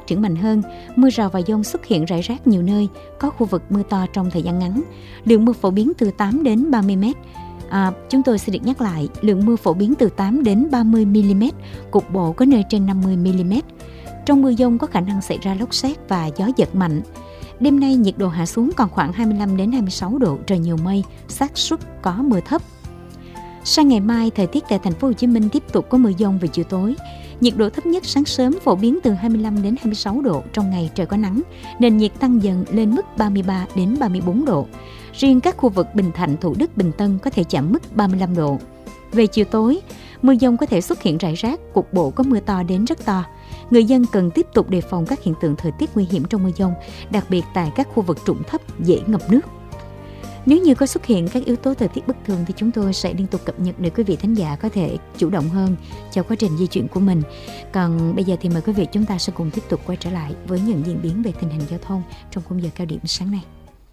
phát triển mạnh hơn. Mưa rào và dông xuất hiện rải rác nhiều nơi, có khu vực mưa to trong thời gian ngắn. Lượng mưa phổ biến từ 8 đến 30 m. Chúng tôi sẽ được nhắc lại, lượng mưa phổ biến từ 8 đến 30 mm, cục bộ có nơi trên 50 mm. Trong mưa dông có khả năng xảy ra lốc sét và gió giật mạnh. Đêm nay nhiệt độ hạ xuống còn khoảng 25 đến 26 độ, trời nhiều mây, xác suất có mưa thấp. Sang ngày mai, thời tiết tại thành phố Hồ Chí Minh tiếp tục có mưa dông về chiều tối. Nhiệt độ thấp nhất sáng sớm phổ biến từ 25 đến 26 độ, trong ngày trời có nắng, nền nhiệt tăng dần lên mức 33 đến 34 độ. Riêng các khu vực Bình Thạnh, Thủ Đức, Bình Tân có thể chạm mức 35 độ. Về chiều tối, mưa dông có thể xuất hiện rải rác, cục bộ có mưa to đến rất to. Người dân cần tiếp tục đề phòng các hiện tượng thời tiết nguy hiểm trong mưa dông, đặc biệt tại các khu vực trũng thấp dễ ngập nước. Nếu như có xuất hiện các yếu tố thời tiết bất thường thì chúng tôi sẽ liên tục cập nhật để quý vị thính giả có thể chủ động hơn cho quá trình di chuyển của mình. Còn bây giờ thì mời quý vị chúng ta sẽ cùng tiếp tục quay trở lại với những diễn biến về tình hình giao thông trong khung giờ cao điểm sáng nay.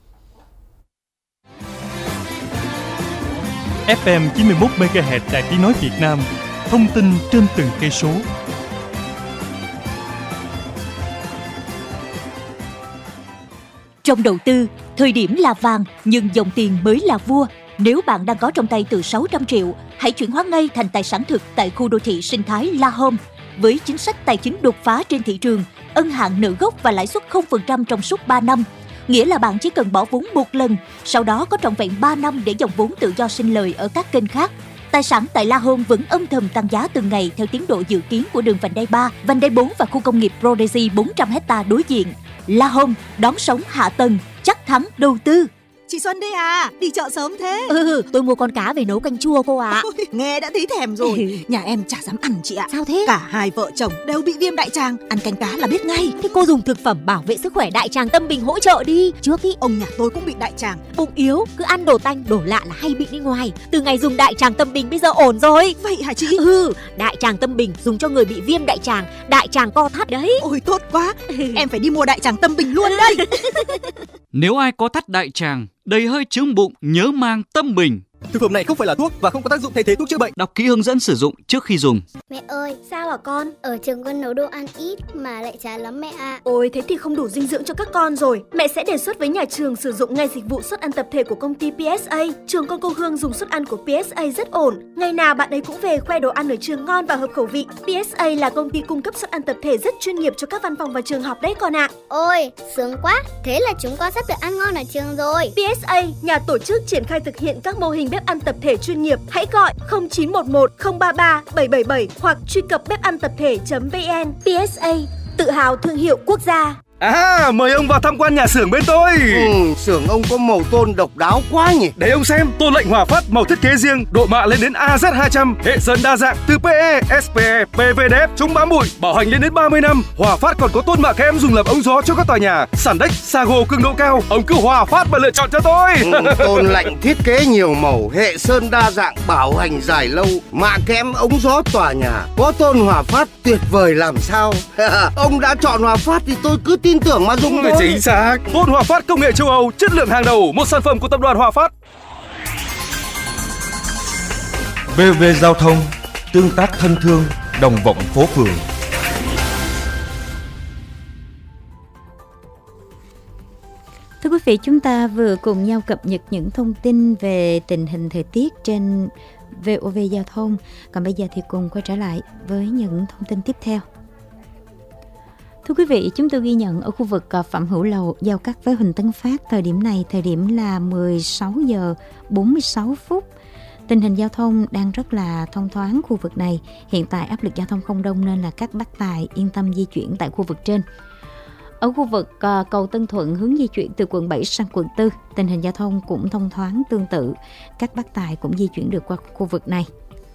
FM 91 MHz Đài Tiếng nói Việt Nam, thông tin trên từng cây số. Trong đầu tư, thời điểm là vàng nhưng dòng tiền mới là vua. Nếu bạn đang có trong tay từ 600 triệu, hãy chuyển hóa ngay thành tài sản thực tại khu đô thị sinh thái La Home. Với chính sách tài chính đột phá trên thị trường, ân hạn nợ gốc và lãi suất 0% trong suốt 3 năm. Nghĩa là bạn chỉ cần bỏ vốn một lần, sau đó có trọn vẹn 3 năm để dòng vốn tự do sinh lời ở các kênh khác. Tài sản tại La Home vẫn âm thầm tăng giá từng ngày theo tiến độ dự kiến của đường vành đai 3, vành đai 4 và khu công nghiệp Prodigy 400 ha đối diện. La Home, đón sống hạ tầng, chắc thắng đầu tư. Chị Xuân đây à, đi chợ sớm thế? Tôi mua con cá về nấu canh chua cô ạ. Nghe đã thấy thèm rồi. Nhà em chả dám ăn chị ạ. Sao thế? Cả hai vợ chồng đều bị viêm đại tràng, ăn canh cá là biết ngay. Thế cô dùng thực phẩm bảo vệ sức khỏe đại tràng Tâm Bình hỗ trợ đi. Trước ý ông nhà tôi cũng bị đại tràng. Bụng yếu, cứ ăn đồ tanh, đồ lạ là hay bị đi ngoài. Từ ngày dùng đại tràng Tâm Bình bây giờ ổn rồi. Vậy hả chị? Đại tràng Tâm Bình dùng cho người bị viêm đại tràng, đại tràng co thắt đấy. Ôi tốt quá, em phải đi mua đại tràng Tâm Bình luôn đây. Nếu ai có thắt đại tràng, đầy hơi chướng bụng, nhớ mang Tâm Bình. Thực phẩm này không phải là thuốc và không có tác dụng thay thế thuốc chữa bệnh. Đọc kỹ hướng dẫn sử dụng trước khi dùng. Mẹ ơi, sao hả con? Ở trường con nấu đồ ăn ít mà lại chán lắm mẹ ạ. Ôi, thế thì không đủ dinh dưỡng cho các con rồi. Mẹ sẽ đề xuất với nhà trường sử dụng ngay dịch vụ suất ăn tập thể của công ty PSA. Trường con cô Hương dùng suất ăn của PSA rất ổn. Ngày nào bạn ấy cũng về khoe đồ ăn ở trường ngon và hợp khẩu vị. PSA là công ty cung cấp suất ăn tập thể rất chuyên nghiệp cho các văn phòng và trường học đấy con ạ. Ôi, sướng quá. Thế là chúng con sắp được ăn ngon ở trường rồi. PSA, nhà tổ chức triển khai thực hiện các mô hình bếp ăn tập thể chuyên nghiệp. Hãy gọi 0911 033 777 hoặc truy cập bếp-ăn-tập-thể.vn. PSA, tự hào thương hiệu quốc gia. Mời ông vào tham quan nhà xưởng bên tôi. Xưởng ông có màu tôn độc đáo quá nhỉ. Để ông xem, tôn lệnh Hòa Phát màu thiết kế riêng, độ mạ lên đến AZ200, hệ sơn đa dạng từ PE, SPE, PVDF, chống bám bụi, bảo hành lên đến 30 năm. Hòa Phát còn có tôn mạ kẽm dùng làm ống gió cho các tòa nhà. Sàn đếch, Sago cường độ cao, ông cứ Hòa Phát mà lựa chọn cho tôi. Tôn lệnh thiết kế nhiều màu, hệ sơn đa dạng, bảo hành dài lâu, mạ kẽm ống gió tòa nhà. Có tôn Hòa Phát tuyệt vời làm sao. Ông đã chọn Hòa Phát thì tôi cứ tin tưởng mà dùng thôi. Chính xác. Tôn Hòa Phát công nghệ châu Âu, chất lượng hàng đầu, một sản phẩm của tập đoàn Hòa Phát. VV Giao thông, tương tác thân thương, đồng vọng phố phường. Thưa quý vị, chúng ta vừa cùng nhau cập nhật những thông tin về tình hình thời tiết trên VOV Giao thông. Còn bây giờ thì cùng quay trở lại với những thông tin tiếp theo. Thưa quý vị, chúng tôi ghi nhận ở khu vực Phạm Hữu Lầu giao cắt với Huỳnh Tấn Phát, thời điểm là 16 giờ 46 phút. Tình hình giao thông đang rất là thông thoáng khu vực này. Hiện tại áp lực giao thông không đông nên là các bác tài yên tâm di chuyển tại khu vực trên. Ở khu vực cầu Tân Thuận hướng di chuyển từ quận 7 sang quận 4, tình hình giao thông cũng thông thoáng tương tự. Các bác tài cũng di chuyển được qua khu vực này.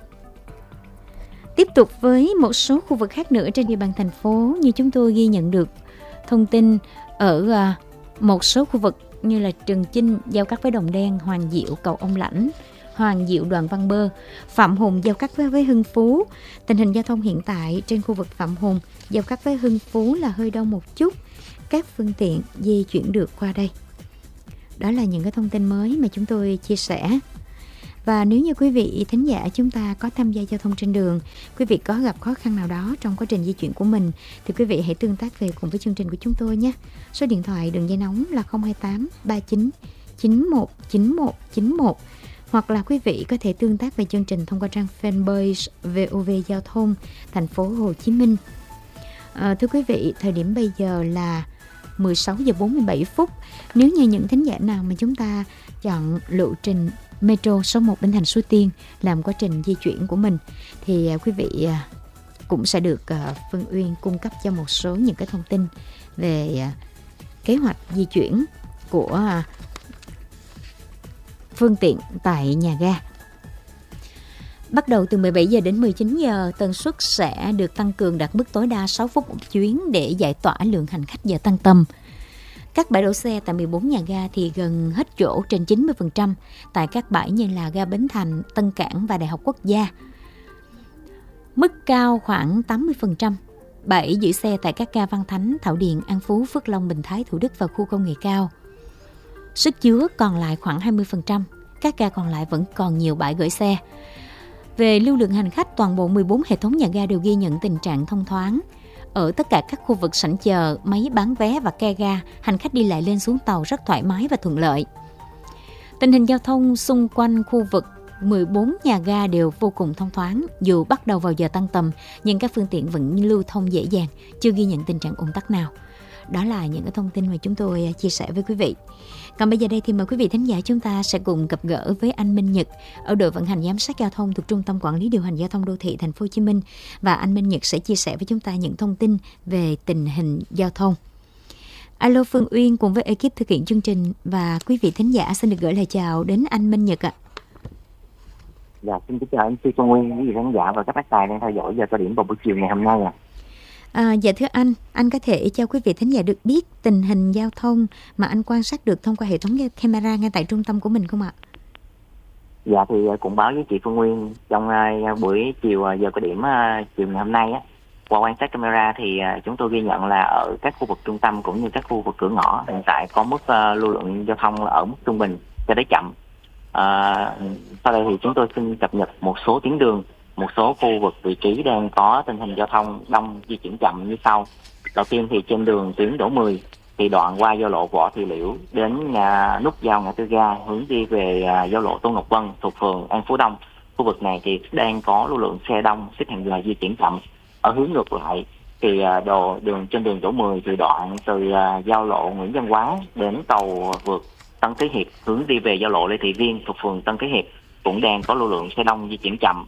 Tiếp tục với một số khu vực khác nữa trên địa bàn thành phố, như chúng tôi ghi nhận được thông tin ở một số khu vực như là Trường Chinh giao cắt với Đồng Đen, Hoàng Diệu, cầu Ông Lãnh, Hoàng Diệu, Đoàn Văn Bơ, Phạm Hùng giao cắt với Hưng Phú. Tình hình giao thông hiện tại trên khu vực Phạm Hùng giao cắt với Hưng Phú là hơi đông một chút, các phương tiện di chuyển được qua đây. Đó là những cái thông tin mới mà chúng tôi chia sẻ. Và nếu như quý vị thính giả chúng ta có tham gia giao thông trên đường, quý vị có gặp khó khăn nào đó trong quá trình di chuyển của mình, thì quý vị hãy tương tác về cùng với chương trình của chúng tôi nhé. Số điện thoại đường dây nóng là 028 39 91 91 91. Hoặc là quý vị có thể tương tác về chương trình thông qua trang fanpage VOV Giao thông thành phố Hồ Chí Minh. Thưa quý vị, thời điểm bây giờ là 16 giờ 47 phút. Nếu như những thính giả nào mà chúng ta chọn lộ trình Metro số 1 Bến Thành Suối Tiên làm quá trình di chuyển của mình, thì quý vị cũng sẽ được Phương Uyên cung cấp cho một số những cái thông tin về kế hoạch di chuyển của phương tiện tại nhà ga. Bắt đầu từ 17 giờ đến 19 giờ, tần suất sẽ được tăng cường đạt mức tối đa 6 phút một chuyến để giải tỏa lượng hành khách giờ tăng tầm. Các bãi đỗ xe tại 14 nhà ga thì gần hết chỗ trên 90% tại các bãi như là ga Bến Thành, Tân Cảng và Đại học Quốc gia. Mức cao khoảng 80%. Bãi giữ xe tại các ga Văn Thánh, Thảo Điền, An Phú, Phước Long, Bình Thái, Thủ Đức và khu công nghệ cao. Sức chứa còn lại khoảng 20%. Các ga còn lại vẫn còn nhiều bãi gửi xe. Về lưu lượng hành khách, toàn bộ 14 hệ thống nhà ga đều ghi nhận tình trạng thông thoáng. Ở tất cả các khu vực sảnh chờ, máy bán vé và ke ga, hành khách đi lại lên xuống tàu rất thoải mái và thuận lợi. Tình hình giao thông xung quanh khu vực 14 nhà ga đều vô cùng thông thoáng. Dù bắt đầu vào giờ tăng tầm, nhưng các phương tiện vẫn lưu thông dễ dàng, chưa ghi nhận tình trạng ùn tắc nào. Đó là những cái thông tin mà chúng tôi chia sẻ với quý vị. Còn bây giờ đây thì mời quý vị thính giả chúng ta sẽ cùng gặp gỡ với anh Minh Nhật ở đội vận hành giám sát giao thông thuộc Trung tâm Quản lý điều hành giao thông đô thị Thành phố Hồ Chí Minh, và anh Minh Nhật sẽ chia sẻ với chúng ta những thông tin về tình hình giao thông. Alo, Phương Uyên cùng với ekip thực hiện chương trình và quý vị thính giả xin được gửi lời chào đến anh Minh Nhật ạ. Dạ, xin chào anh Phương Nguyên, quý vị khán giả và các bác tài đang theo dõi giờ cao điểm vào buổi chiều ngày hôm nay ạ. Dạ thưa anh có thể cho quý vị thính giả được biết tình hình giao thông mà anh quan sát được thông qua hệ thống camera ngay tại trung tâm của mình không ạ? Dạ thì cũng báo với chị Phương Nguyên trong buổi chiều giờ cao điểm chiều ngày hôm nay á, qua quan sát camera thì chúng tôi ghi nhận là ở các khu vực trung tâm cũng như các khu vực cửa ngõ hiện tại có mức lưu lượng giao thông ở mức trung bình cho đến chậm. Sau đây thì chúng tôi xin cập nhật một số tuyến đường, một số khu vực vị trí đang có tình hình giao thông đông di chuyển chậm như sau. Đầu tiên thì trên đường tuyến Đỗ 10 thì đoạn qua giao lộ Võ Thị Liễu đến nút giao ngã tư ga hướng đi về giao lộ Tô Ngọc Vân thuộc phường An Phú Đông. Khu vực này thì đang có lưu lượng xe đông xếp hàng dài di chuyển chậm. Ở hướng ngược lại thì trên đường Đỗ 10 thì đoạn từ giao lộ Nguyễn Văn Quá đến cầu vượt Tân Thế Hiệp hướng đi về giao lộ Lê Thị Viên thuộc phường Tân Thế Hiệp cũng đang có lưu lượng xe đông di chuyển chậm.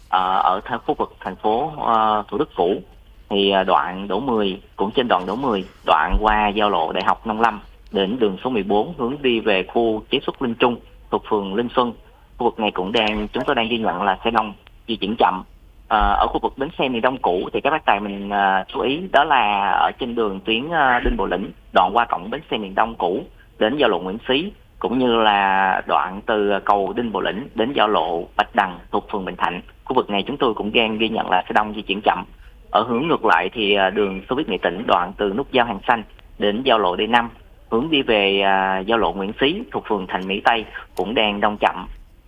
Ở khu vực thành phố Thủ Đức cũ thì đoạn Đỗ 10 cũng trên đoạn Đỗ 10 đoạn qua giao lộ Đại học Nông Lâm đến đường số 14 hướng đi về khu chế xuất Linh Trung thuộc phường Linh Xuân. Khu vực này cũng chúng tôi đang ghi nhận là xe đông di chuyển chậm. Ở khu vực bến xe miền Đông cũ thì các bác tài mình chú ý đó là ở trên đường tuyến Đinh Bộ Lĩnh đoạn qua cổng bến xe miền Đông cũ đến giao lộ Nguyễn Xí, cũng như là đoạn từ cầu Đinh Bộ Lĩnh đến giao lộ Bạch Đằng thuộc phường Bình Thạnh. Khu vực này chúng tôi cũng đang ghi nhận là xe đông di chuyển chậm. Ở hướng ngược lại thì đường Xô Viết Nghệ Tĩnh đoạn từ nút giao Hàng Xanh đến giao lộ D5 hướng đi về giao lộ Nguyễn Xí thuộc phường Thành Mỹ Tây cũng đang đông chậm.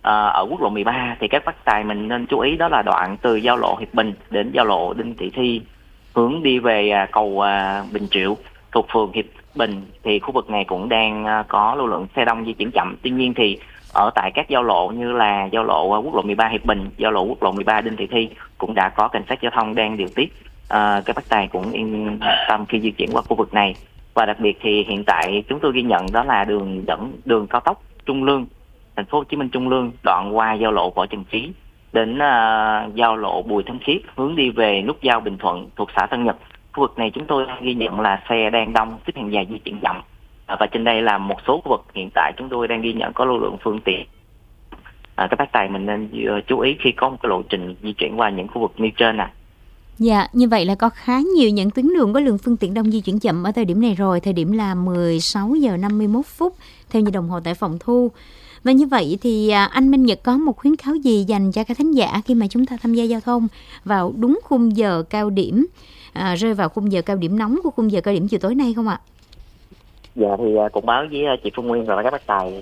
Ở quốc lộ 13 thì các bác tài mình nên chú ý đó là đoạn từ giao lộ Hiệp Bình đến giao lộ Đinh Thị Thi hướng đi về cầu Bình Triệu thuộc phường Hiệp Bình, thì khu vực này cũng đang có lưu lượng xe đông di chuyển chậm. Tuy nhiên thì ở tại các giao lộ như là giao lộ quốc lộ 13 Hiệp Bình, giao lộ quốc lộ 13 Đinh Thị Thi cũng đã có cảnh sát giao thông đang điều tiết. Các bác tài cũng yên tâm khi di chuyển qua khu vực này. Và đặc biệt thì hiện tại chúng tôi ghi nhận đó là đường cao tốc Trung Lương, Thành phố Hồ Chí Minh Trung Lương đoạn qua giao lộ Võ Trần Chí đến giao lộ Bùi Thanh Khiết hướng đi về nút giao Bình Thuận thuộc xã Tân Nhật. Khu vực này chúng tôi ghi nhận là xe đang đông xếp hàng dài di chuyển chậm. Và trên đây là một số khu vực hiện tại chúng tôi đang ghi nhận có lưu lượng phương tiện. Các bác tài mình nên chú ý khi có một cái lộ trình di chuyển qua những khu vực như trên nè. Dạ, như vậy là có khá nhiều những tuyến đường có lượng phương tiện đông di chuyển chậm ở thời điểm này rồi. Thời điểm là 16 giờ 51 phút theo như đồng hồ tại phòng thu. Và như vậy thì anh Minh Nhật có một khuyến cáo gì dành cho các thính giả khi mà chúng ta tham gia giao thông vào đúng khung giờ cao điểm, rơi vào khung giờ cao điểm nóng của khung giờ cao điểm chiều tối nay không ạ? Dạ thì cũng báo với chị Phương Nguyên và các bác tài